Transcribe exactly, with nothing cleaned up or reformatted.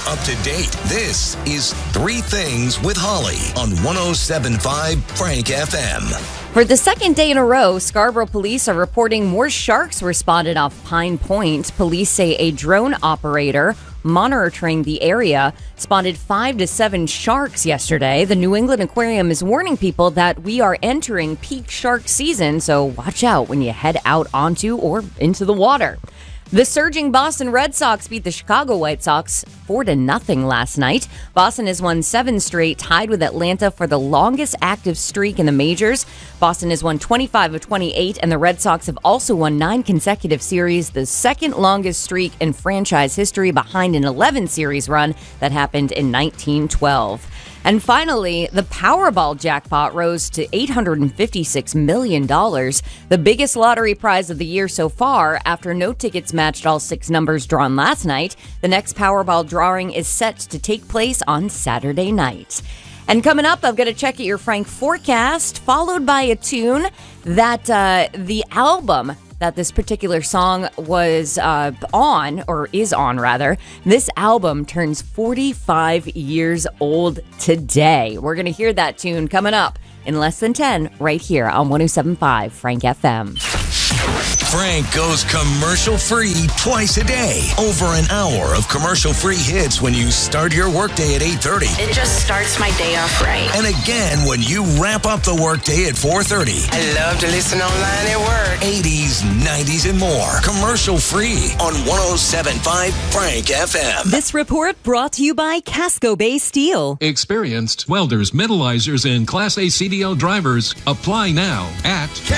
up to date. This is Three Things with Holly on one oh seven point five Frank F M. For the second day in a row, Scarborough police are reporting more sharks were spotted off Pine Point. Police say a drone operator monitoring the area spotted five to seven sharks yesterday. The New England Aquarium is warning people that we are entering peak shark season, so watch out when you head out onto or into the water. The surging Boston Red Sox beat the Chicago White Sox four to nothing last night. Boston has won seven straight, tied with Atlanta for the longest active streak in the majors. Boston has won twenty-five of twenty-eight, and the Red Sox have also won nine consecutive series, the second longest streak in franchise history behind an eleven series run that happened in nineteen twelve. And finally, the Powerball jackpot rose to eight hundred fifty-six million dollars, the biggest lottery prize of the year so far after no tickets matched all six numbers drawn last night. The next Powerball drawing is set to take place on Saturday night. And coming up, I've got to check out your Frank forecast, followed by a tune that uh, the album that this particular song was uh, on, or is on rather. This album turns forty-five years old today. We're going to hear that tune coming up in less than ten right here on one oh seven point five Frank F M. Frank goes commercial-free twice a day. Over an hour of commercial-free hits when you start your workday at eight thirty. It just starts my day off right. And again when you wrap up the workday at four thirty. I love to listen online at work. eighties, nineties, and more. Commercial-free on one oh seven point five Frank F M. This report brought to you by Casco Bay Steel. Experienced welders, metallizers, and Class A C D L drivers. Apply now at